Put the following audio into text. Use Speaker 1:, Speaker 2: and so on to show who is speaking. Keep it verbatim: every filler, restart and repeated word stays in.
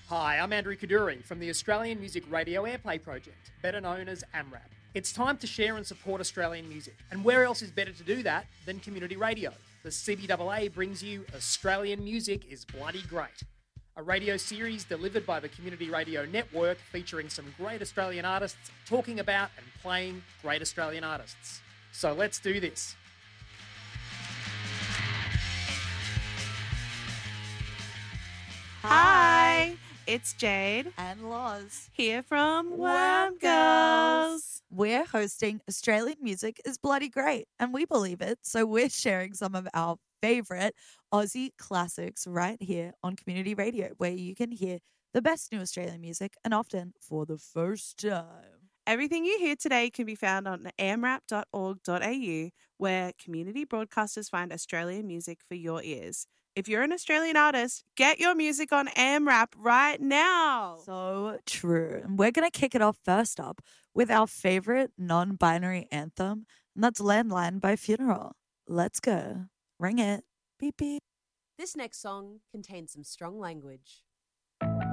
Speaker 1: Hi, I'm Andrew Kaduri from the Australian Music Radio Airplay Project, better known as AMRAP. It's time to share and support Australian music, and where else is better to do that than community radio? The C B A A brings you Australian Music is Bloody Great, a radio series delivered by the Community Radio Network featuring some great Australian artists talking about and playing great Australian artists. So let's do this.
Speaker 2: Hi, it's Jade
Speaker 3: and Loz
Speaker 2: here from Worm Girls.
Speaker 3: We're hosting Australian Music is Bloody Great, and we believe it, so we're sharing some of our favourite Aussie classics right here on Community Radio, where you can hear the best new Australian music, and often for the first time.
Speaker 2: Everything you hear today can be found on a m rap dot org dot a u, where community broadcasters find Australian music for your ears. If you're an Australian artist, get your music on AMRAP right now.
Speaker 3: So true. And we're going to kick it off first up with our favourite non-binary anthem, and that's Landline by Funeral. Let's go. Ring it. Beep, beep.
Speaker 4: This next song contains some strong language.